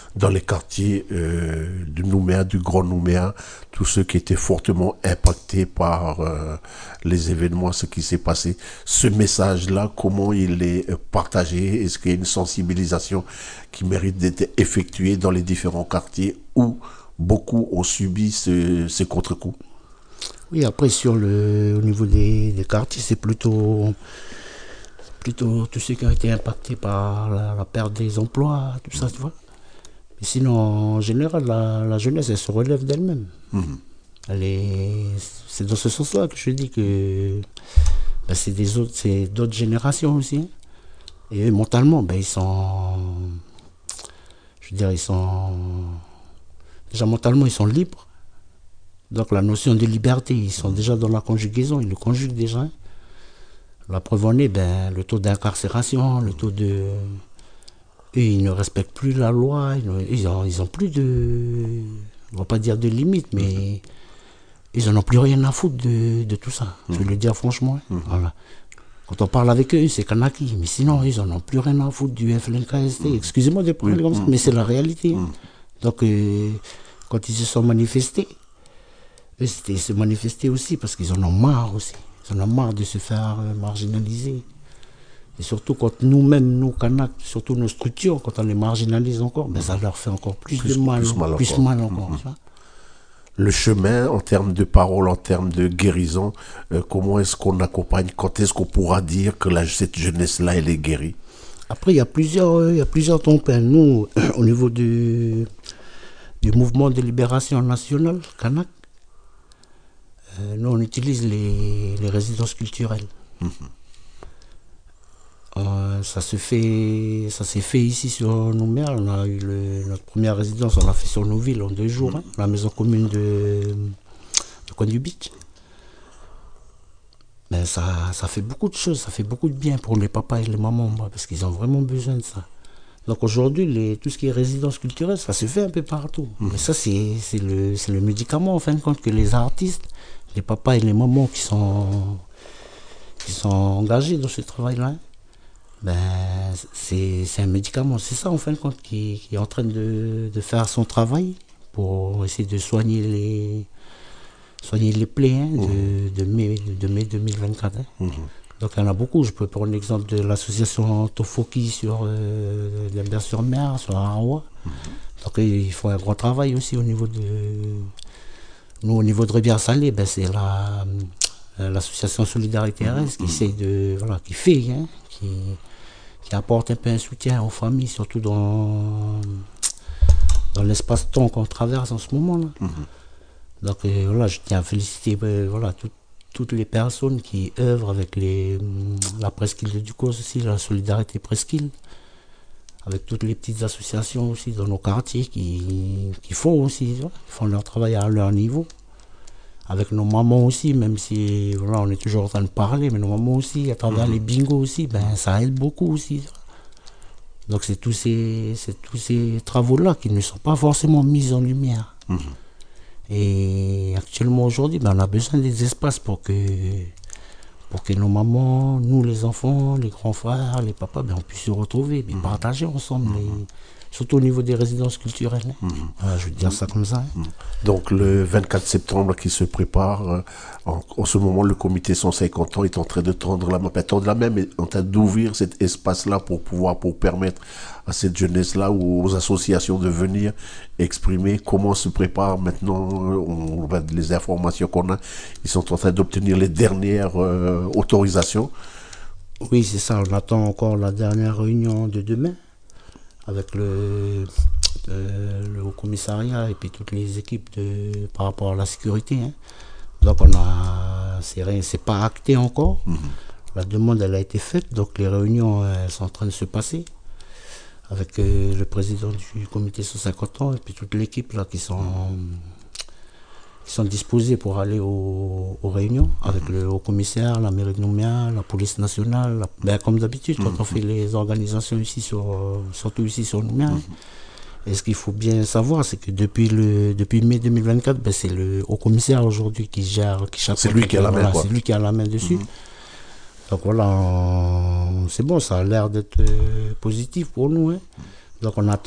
dans les quartiers de Nouméa, du Grand Nouméa, tous ceux qui étaient fortement impactés par les événements, ce qui s'est passé. Ce message-là, comment il est partagé? Est-ce qu'il y a une sensibilisation qui mérite d'être effectuée dans les différents quartiers où beaucoup ont subi ces contre-coups? Oui, après au niveau des quartiers, c'est plutôt tous ceux qui ont été impactés par la perte des emplois, tout ça, tu vois. Mais sinon, en général, la jeunesse, elle se relève d'elle-même. C'est dans ce sens-là que je dis que c'est d'autres générations aussi, hein. Et eux, mentalement, déjà mentalement, ils sont libres. Donc la notion de liberté, ils sont déjà dans la conjugaison, ils le conjuguent déjà. La preuve en est, le taux d'incarcération, le taux de... Et ils ne respectent plus la loi, ils ont plus de... On va pas dire de limites, mais ils en ont plus rien à foutre de tout ça. Je vais le dire franchement. Voilà. Quand on parle avec eux, c'est Kanaki, mais sinon, ils en ont plus rien à foutre du FLNKST. Excusez-moi de parler comme ça, mais c'est la réalité. Donc, quand ils se sont manifestés, eux, c'était se manifester aussi parce qu'ils en ont marre aussi. Ils en ont marre de se faire marginaliser. Et surtout quand nous-mêmes, nous, Kanak, surtout nos structures, quand on les marginalise encore, ça leur fait encore plus de mal. Plus mal encore. Le chemin, en termes de parole, en termes de guérison, comment est-ce qu'on accompagne? Quand est-ce qu'on pourra dire que cette jeunesse-là, elle est guérie? Après, il y a plusieurs tompins. Nous, au niveau du mouvement de libération nationale, Kanak, nous, on utilise les résidences culturelles. Ça s'est fait ici sur Nouméa. On a eu notre première résidence, on l'a fait sur Nouville en 2 jours, la maison commune de Coin du Beach. Ça fait beaucoup de choses, ça fait beaucoup de bien pour les papas et les mamans, parce qu'ils ont vraiment besoin de ça. Donc aujourd'hui, tout ce qui est résidence culturelle, ça se fait un peu partout. Mais ça, c'est le médicament, en fin de compte, que les artistes, les papas et les mamans qui sont engagés dans ce travail-là, c'est un médicament. C'est ça, en fin de compte, qui est en train de faire son travail pour essayer de soigner les plaies de mai 2024. Donc il y en a beaucoup. Je peux prendre l'exemple de l'association Tofoki sur mer, sur Arawa. Donc ils font un grand travail aussi au niveau de... Nous, au niveau de Rivière-Salée, c'est l'association Solidarité RS qui essaye qui apporte un peu un soutien aux familles, surtout dans l'espace-temps qu'on traverse en ce moment-là. Donc je tiens à féliciter toutes les personnes qui œuvrent avec la presqu'île de Ducos aussi, la Solidarité presqu'île, avec toutes les petites associations aussi dans nos quartiers qui font leur travail à leur niveau. Avec nos mamans aussi, même si on est toujours en train de parler, mais nos mamans aussi, à travers les bingos aussi, ça aide beaucoup aussi. Donc c'est tous ces travaux-là qui ne sont pas forcément mis en lumière. Et actuellement aujourd'hui, on a besoin des espaces pour que nos mamans, nous les enfants, les grands frères, les papas, on puisse se retrouver, partager ensemble. Surtout au niveau des résidences culturelles. Je veux dire ça comme ça. Donc le 24 septembre qui se prépare, en ce moment le comité 150 ans est en train de tendre la main, mais en train d'ouvrir cet espace-là pour permettre à cette jeunesse-là ou aux associations de venir exprimer comment se prépare maintenant. Les informations qu'on a, ils sont en train d'obtenir les dernières autorisations. Oui, c'est ça, on attend encore la dernière réunion de demain avec le Haut Commissariat et puis toutes les équipes par rapport à la sécurité. Donc c'est pas acté encore. La demande elle a été faite, donc les réunions elles sont en train de se passer avec le président du comité 150 ans et puis toute l'équipe là qui sont disposés pour aller aux réunions avec le haut commissaire, la mairie de Nouméa, la police nationale, comme d'habitude quand on fait les organisations ici surtout ici sur Nouméa. Et ce qu'il faut bien savoir, c'est que depuis mai 2024, c'est le haut commissaire aujourd'hui qui chapeaute. C'est lui qui a la main. C'est lui qui a la main dessus. Donc c'est bon, ça a l'air d'être positif pour nous. Donc on attend.